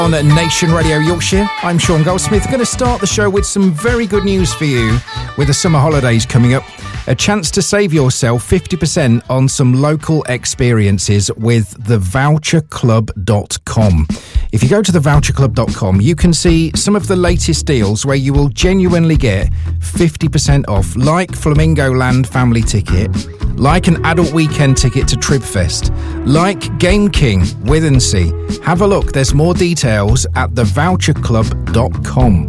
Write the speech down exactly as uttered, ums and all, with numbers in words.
On Nation Radio Yorkshire, I'm Sean Goldsmith. Going to start the show with some very good news for you with the summer holidays coming up. A chance to save yourself fifty percent on some local experiences with the voucher club dot com. If you go to the voucher club dot com, you can see some of the latest deals where you will genuinely get fifty percent off, like Flamingo Land family ticket, like an adult weekend ticket to Tribfest, like Game King, Withensea. Have a look, there's more details at the voucher club dot com.